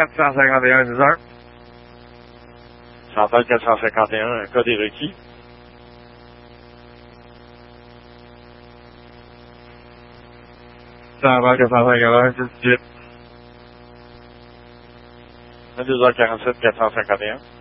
451, 10 heures. Centrale 451, un code est requis. Centrale 451, 18. 22h47, 451.